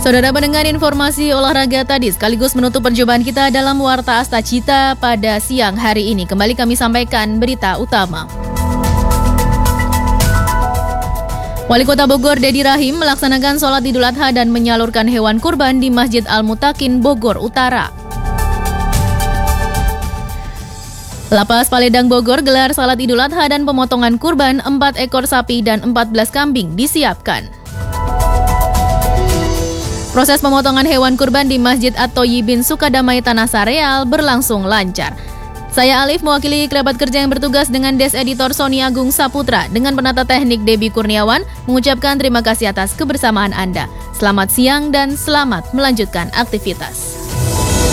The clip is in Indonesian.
Saudara mendengar informasi olahraga tadi sekaligus menutup perjumpaan kita dalam Warta Asta Cita pada siang hari ini. Kembali kami sampaikan berita utama. Wali Kota Bogor Dedi Rahim melaksanakan sholat Idul Adha dan menyalurkan hewan kurban di Masjid Al-Mutakin Bogor Utara. Lapas Paledang Bogor gelar salat Idul Adha dan pemotongan kurban 4 ekor sapi dan 14 kambing disiapkan. Proses pemotongan hewan kurban di Masjid At-Thayyibin Sukadamai Tanah Sareal berlangsung lancar. Saya Alif mewakili kerabat kerja yang bertugas dengan Des Editor Sony Agung Saputra dengan penata teknik Debbie Kurniawan mengucapkan terima kasih atas kebersamaan Anda. Selamat siang dan selamat melanjutkan aktivitas.